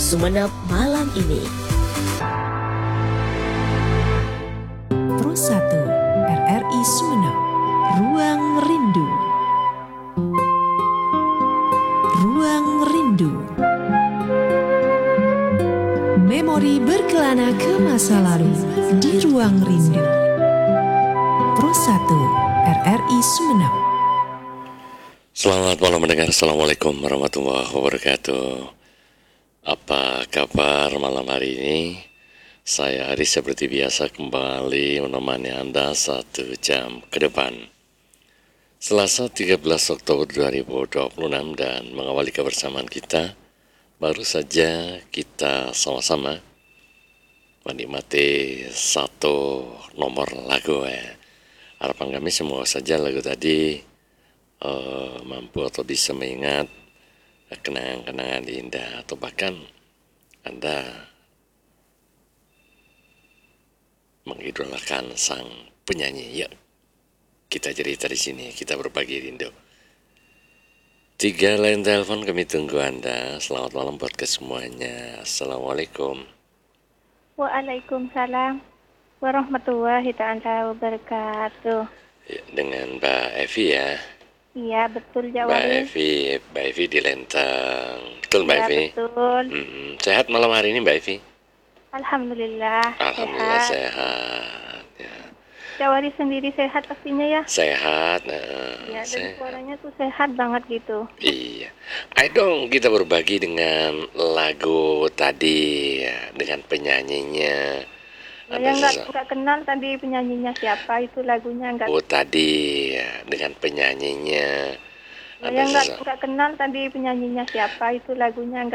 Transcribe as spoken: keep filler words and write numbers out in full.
Sumeneb malam ini. Pro satu R R I Sumeneb, Ruang Rindu. Ruang Rindu. Memori berkelana ke masa lalu di Ruang Rindu. Pro satu R R I Sumeneb. Selamat malam mendengar. Assalamualaikum warahmatullahi wabarakatuh. Apa kabar malam hari ini? Saya Ari seperti biasa kembali menemani Anda satu jam ke depan. Selasa tiga belas Oktober dua ribu dua puluh enam dan mengawali kebersamaan kita, baru saja kita sama-sama menikmati satu nomor lagu ya. Harapan kami semua saja lagu tadi uh, mampu atau bisa mengingat kenangan-kenangan indah, atau bahkan Anda mengidolakan sang penyanyi. Yuk, kita cerita di sini, kita berbagi rindu. Tiga line telepon kami tunggu Anda. Selamat malam buat kesemuanya. Assalamualaikum. Waalaikumsalam warahmatullahi ta'ala wabarakatuh. Ya, dengan Mbak Evi ya. Iya betul Mbak Jawari. Evi, Mbak Evi di Lenteng. Betul Mbak Iya Evi? betul. Hmm, sehat malam hari ini Mbak Evi? Alhamdulillah, Alhamdulillah sehat. sehat. Ya. Jawari sendiri sehat pastinya ya. Sehat. Nah, Iya, dan sehat. suaranya tuh sehat banget gitu. Iya. Ayo dong kita berbagi dengan lagu tadi ya, dengan penyanyinya. Ada Saya nggak sesa- nggak kenal tadi penyanyinya siapa, itu lagunya nggak. Oh tadi ya, dengan penyanyinya. Saya Ada nggak sesa- nggak kenal tadi penyanyinya siapa, itu lagunya nggak.